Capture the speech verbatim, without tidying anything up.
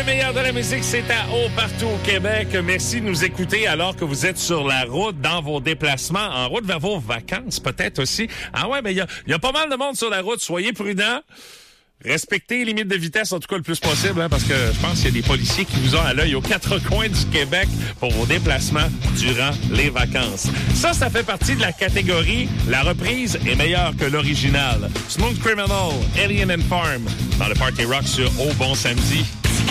le meilleur de la musique, c'est à haut partout au Québec. Merci de nous écouter alors que vous êtes sur la route, dans vos déplacements, en route vers vos vacances peut-être aussi. Ah ouais, mais il y a, y a pas mal de monde sur la route. Soyez prudents. Respectez les limites de vitesse, en tout cas le plus possible, hein, parce que je pense qu'il y a des policiers qui vous ont à l'œil aux quatre coins du Québec pour vos déplacements durant les vacances. Ça, ça fait partie de la catégorie « La reprise est meilleure que l'original ». Smooth Criminal, Alien and Farm, dans le Party Rock sur Au Bon Samedi.